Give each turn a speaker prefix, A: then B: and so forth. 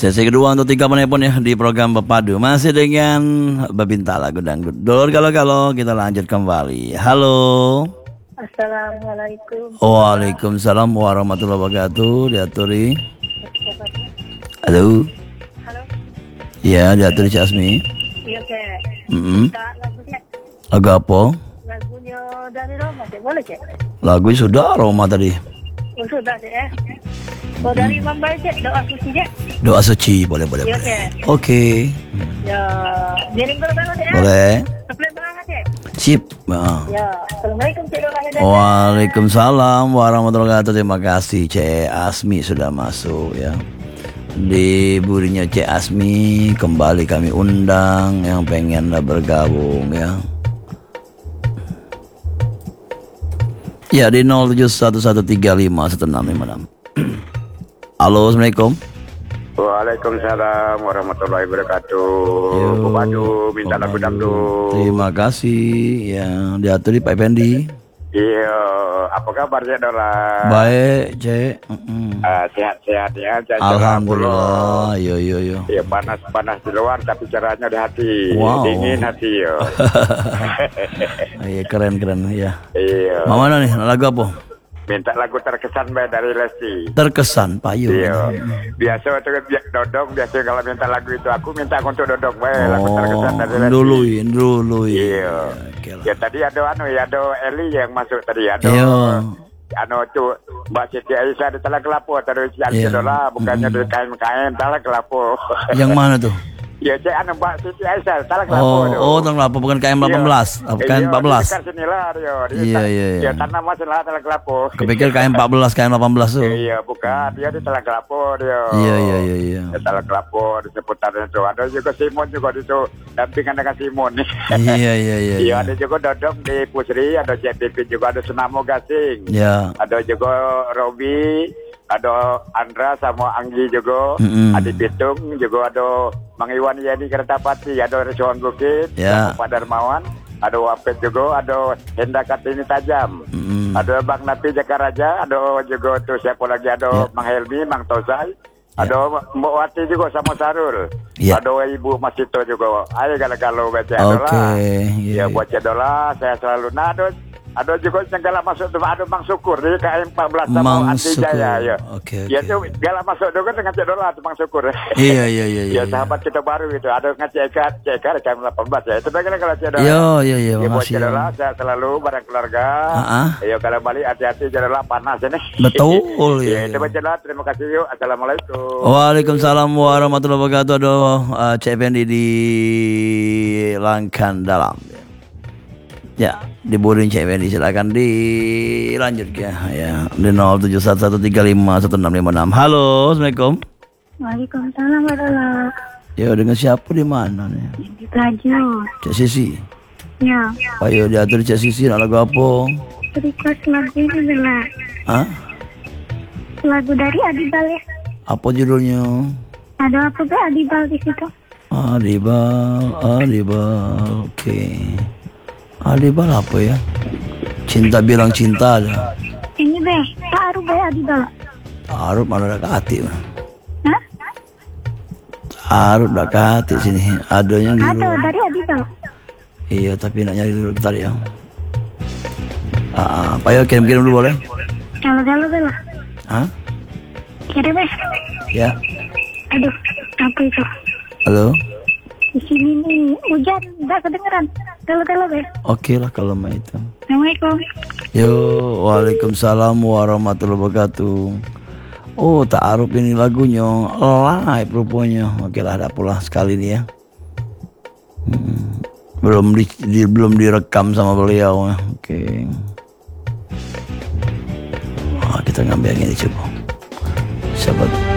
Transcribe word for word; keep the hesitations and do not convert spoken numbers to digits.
A: Sesi kedua untuk tiga penelpon ya di program Pepadu. Masih dengan Babinta lagu dangdut. Dulur kalau-kalau kita lanjut kembali. Halo.
B: Assalamualaikum.
A: Waalaikumsalam warahmatullahi wabarakatuh. Diaturi. Halo.
B: Halo.
A: Ya, diaturi Cik Asmi.
B: Iya, Cek.
A: Mm-hmm.
B: Lagunya,
A: Lagu apa?
B: lagunya dari Roma, Cek. Boleh, Cek?
A: Lagu sudah Roma tadi.
B: Oh, sudah, Cek, ya. Oh, dari Imam Baik, Cek. Doa suci, Cek.
A: Doa suci, boleh boleh
B: Iya,
A: boleh.
B: Cek.
A: Oke.
B: Ya, giring dulu, Cek.
A: Boleh.
B: Apply banget, Cek.
A: Sip. Nah.
B: Ya, Assalamualaikum, Cek.
A: Waalaikumsalam warahmatullahi wabarakatuh. Terima kasih Cik Asmi sudah masuk ya. Di burinya Cik Asmi kembali kami undang yang pengen bergabung ya. Ya di nol tujuh satu satu tiga lima satu enam lima enam. Halo, Assalamualaikum.
C: Waalaikumsalam warahmatullahi wabarakatuh. Pepadu minta lagu dangdut.
A: Terima kasih ya, diatur di Pak Effendi.
C: Iya, apa kabar Cek Dola?
A: Baik, Cek. Mm-mm.
C: Uh, sehat-sehat ya.
A: Alhamdulillah. Yo yo yo.
C: Iya, panas-panas di luar tapi cerahnya di hati.
A: Wow.
C: Dingin hati yo.
A: Iya, keren-keren ya.
C: Iya.
A: Mau mana nih lagu apa?
C: Minta lagu terkesan Bay dari Lesti.
A: Terkesan Pak Yu.
C: Iya. Biasa waktu dodong, biasa kalau minta lagu itu aku minta untuk dodong Bay,
A: oh,
C: lagu terkesan dari Lesti.
A: Dulu, dulu.
C: Iya.
A: Ya,
C: ya tadi ada anu ya, ada Eli yang masuk tadi, ada
A: iya.
C: anu tu Mbak Siti Aisyah di Talang Kelapo terus yang
A: iya.
C: Dola bukannya
A: mm-hmm.
C: di kain-kain Talang Kelapo.
A: Yang mana tuh?
C: Ya cek anu Mbak Siti Aisyah Talang Kelapo.
A: Oh,
C: tuh.
A: oh Talang Kelapo bukan K M delapan belas,
C: iya.
A: K M empat belas.
C: Iya, sinilah dia.
A: Iya, iya, iya.
C: Ya tanah masih lah Talang Kelapo.
A: Kepikir K M empat belas, K M delapan belas tuh.
C: Iya, bukan. Dia di Talang Kelapo dia.
A: Iya, iya, iya, iya.
C: Di Talang Kelapo di seputaran itu. Ada juga Simon juga di situ. Dampingan dengan Simon.
A: Iya, iya, iya.
C: Iya, ada juga Dodong di Pusri, ada J T P juga, ada Senamo Gasing.
A: Iya.
C: Ada juga Robi, ada Andra sama Anggi juga,
A: mm-hmm.
C: Adi Pitung juga, ada Mang Iwan Yani Kertapati, ada Rizwan Bukit,
A: yeah.
C: Pak Darmawan, ada Wapet juga, ada Henda Kartini Tajam, mm-hmm. ada Bang Napi Jakaraja, ada juga tuh siapa lagi, ada yeah. Mang Helmi, Mang Tosai, yeah. ada Mbak Wati juga sama Sarul, yeah. ada Ibu Masito juga. Ayo kalau-kalau baca dola,
A: okay. yeah,
C: ya baca dola, saya selalu nado. Ada juga yang galak masuk tu, ada Mang Syukur di K M empat belas sama Andi Jaya ya.
A: Oke.
C: Ya tu galak masuk tu kan dengan Cik Dola tu Mang Syukur.
A: Iya iya iya iya.
C: Ya sahabat kita baru itu ada dengan Cik Eka, Cik Eka K M delapan belas ya. Itu bagaimana kalau Cik Dola?
A: Yo iya iya.
C: Ya buat Cik Dola saya selalu bareng keluarga.
A: Heeh.
C: Ya kalau balik hati-hati Cik Dola panas ini.
A: Betul ya.
C: Ya itu Cik Dola, terima kasih yuk. Assalamualaikum.
A: Waalaikumsalam warahmatullahi wabarakatuh. Aduh, uh, Cik Effendi di Langkan Dalam. Ya, diburin Cik Effendi, silakan dilanjut ya. Ya, di nol tujuh satu satu tiga lima satu enam lima enam. Halo, Assalamualaikum.
B: Waalaikumsalam warahmatullahi.
A: Ya, dengan siapa di mana nih?
B: Di Tajo.
A: Cik Sisi.
B: Ya.
A: Ayo diatur Cik Sisi, nak lagu apa?
B: Request lagu ini Bella.
A: Hah?
B: Lagu dari Adibal ya.
A: Apa judulnya?
B: Ada apa be Adibal di situ?
A: Adibal, Adibal, oke. Okay. Adibal apa ya? Cinta bilang cinta aja.
B: Ini be, taruh be Adibal.
A: Taruh mana ada hati mah.
B: Hah?
A: Taruh dah ke hati sini. Adanya di
B: Ada dari Adibal.
A: Iya tapi nak nyari dulu bentar ya. Ah, apa ya kirim-kirim dulu boleh?
B: Kalau-kalau Bella.
A: Hah?
B: Kirim be.
A: Ya.
B: Aduh, apa itu?
A: Halo.
B: Di sini nih hujan, nggak kedengeran. Kalau-kalau be.
A: Oke lah kalau mah itu.
B: Assalamualaikum.
A: Yo, waalaikumsalam warahmatullahi wabarakatuh. Oh, Ta'aruf ini lagunya live rupanya. Oke lah, ada pula sekali nih ya. Hmm, belum di, di belum direkam sama beliau. Oke. Wah, kita ngambil yang ini coba. Sahabat.